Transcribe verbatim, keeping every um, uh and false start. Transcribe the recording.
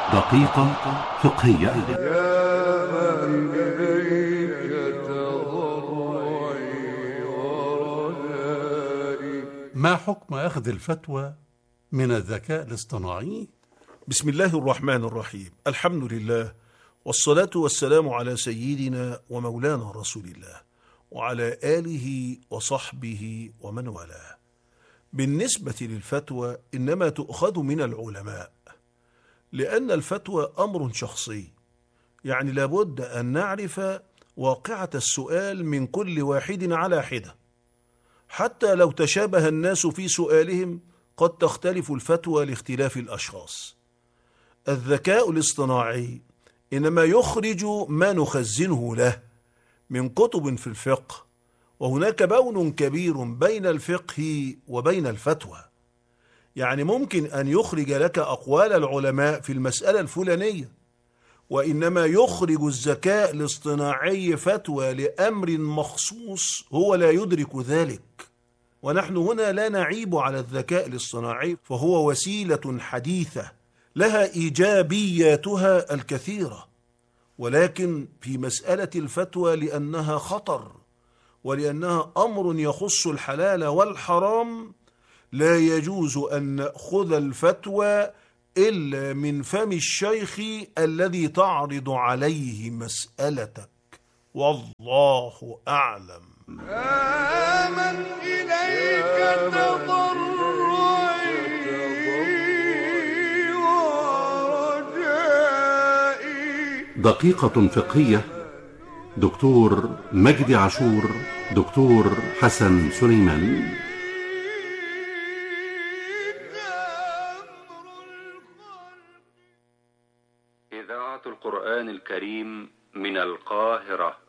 دقيقة فقهية. يا من إليك تضرعي ورجائي. ما حكم أخذ الفتوى من الذكاء الاصطناعي؟ بسم الله الرحمن الرحيم. الحمد لله، والصلاة والسلام على سيدنا ومولانا رسول الله وعلى آله وصحبه ومن والاه. بالنسبة للفتوى إنما تؤخذ من العلماء، لأن الفتوى أمر شخصي، يعني لابد أن نعرف واقعة السؤال من كل واحد على حدة. حتى لو تشابه الناس في سؤالهم قد تختلف الفتوى لاختلاف الأشخاص. الذكاء الاصطناعي إنما يخرج ما نخزنه له من كتب في الفقه، وهناك بون كبير بين الفقه وبين الفتوى. يعني ممكن أن يخرج لك أقوال العلماء في المسألة الفلانية، وإنما يخرج الذكاء الاصطناعي فتوى لأمر مخصوص هو لا يدرك ذلك. ونحن هنا لا نعيب على الذكاء الاصطناعي، فهو وسيلة حديثة لها إيجابياتها الكثيرة، ولكن في مسألة الفتوى لأنها خطر ولأنها أمر يخص الحلال والحرام لا يجوز أن نأخذ الفتوى إلا من فم الشيخ الذي تعرض عليه مسألتك، والله أعلم. يا من إليك تضرعي ورجائي. دقيقة فقهية. دكتور مجدي عاشور، دكتور حسن سليمان. إذاعة القرآن الكريم من القاهرة.